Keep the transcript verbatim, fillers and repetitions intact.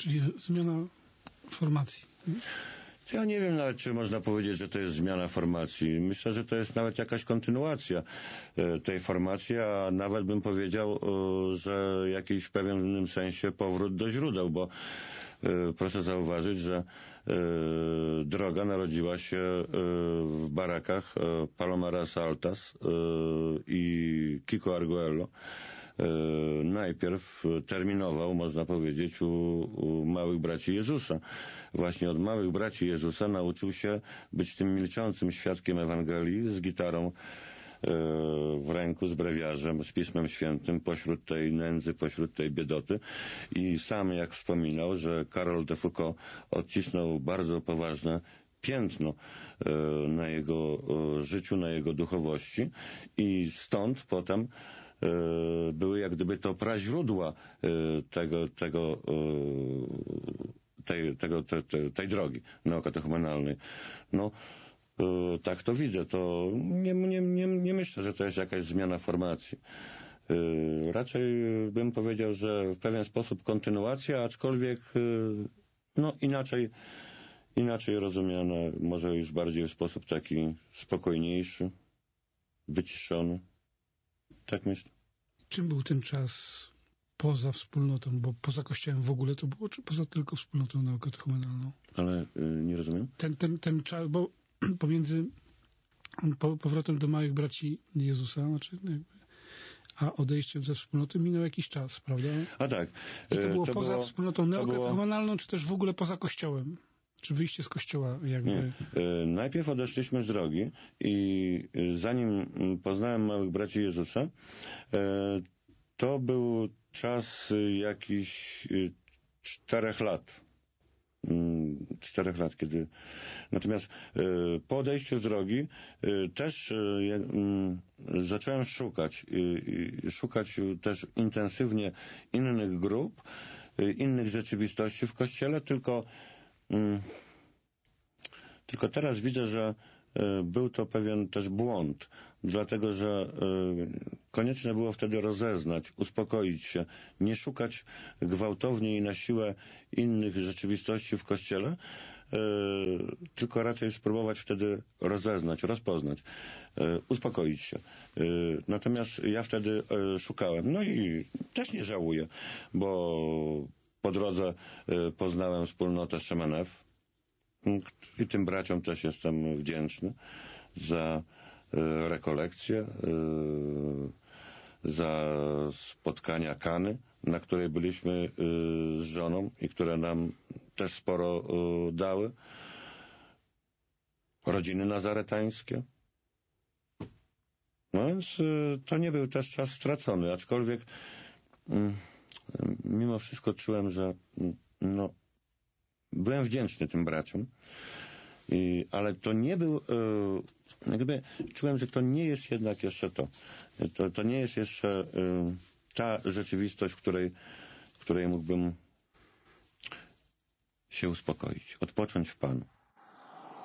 Czyli z- zmiana formacji. Ja nie wiem nawet, czy można powiedzieć, że to jest zmiana formacji. Myślę, że to jest nawet jakaś kontynuacja e, tej formacji, a nawet bym powiedział, e, że jakiś w pewnym sensie powrót do źródeł, bo e, proszę zauważyć, że e, droga narodziła się e, w barakach e, Palomares Altas e, i Kiko Arguello. E, najpierw terminował, można powiedzieć, u, u małych braci Jezusa. Właśnie od małych braci Jezusa nauczył się być tym milczącym świadkiem Ewangelii z gitarą e, w ręku, z brewiarzem, z Pismem Świętym pośród tej nędzy, pośród tej biedoty. I sam, jak wspominał, że Karol de Foucault odcisnął bardzo poważne piętno e, na jego e, życiu, na jego duchowości i stąd potem e, były jak gdyby to praźródła e, tego, tego e, tej, tego, te, te, tej drogi neokatechumenalnej. No, e, tak to widzę. To nie, nie, nie, nie myślę, że to jest jakaś zmiana formacji. E, raczej bym powiedział, że w pewien sposób kontynuacja, aczkolwiek e, no inaczej inaczej rozumiane, może już bardziej w sposób taki spokojniejszy, wyciszony. Tak myślę. Czym był ten czas poza wspólnotą, bo poza Kościołem w ogóle to było, czy poza tylko wspólnotą neokatechumenalną? Ale y, nie rozumiem? Ten, ten, ten czas, bo pomiędzy po, powrotem do małych braci Jezusa, znaczy jakby, a odejściem ze wspólnoty minął jakiś czas, prawda? A tak. I to było to poza było, wspólnotą to neokatechumenalną, było... czy też w ogóle poza Kościołem? Czy wyjście z Kościoła jakby? Nie. Y, najpierw odeszliśmy z drogi i y, zanim poznałem małych braci Jezusa, y, to był czas y, jakichś y, czterech lat. Czterech lat, kiedy... Natomiast y, po odejściu z drogi y, też y, y, zacząłem szukać. Y, y, szukać też intensywnie innych grup, y, innych rzeczywistości w Kościele, tylko y, tylko teraz widzę, że y, był to pewien też błąd, dlatego że y, konieczne było wtedy rozeznać, uspokoić się, nie szukać gwałtownie i na siłę innych rzeczywistości w Kościele, y, tylko raczej spróbować wtedy rozeznać, rozpoznać, y, uspokoić się. Y, natomiast ja wtedy y, szukałem, no i też nie żałuję, bo po drodze y, poznałem wspólnotę Szemenew i tym braciom też jestem wdzięczny za y, rekolekcje, y, za spotkania Kany, na której byliśmy y, z żoną i które nam też sporo y, dały. Rodziny nazaretańskie. No więc y, to nie był też czas stracony, aczkolwiek y, mimo wszystko czułem, że y, no byłem wdzięczny tym braciom, i, ale to nie był, y, jakby czułem, że to nie jest jednak jeszcze to. To, to nie jest jeszcze y, ta rzeczywistość, w której, w której mógłbym się uspokoić, odpocząć w Panu.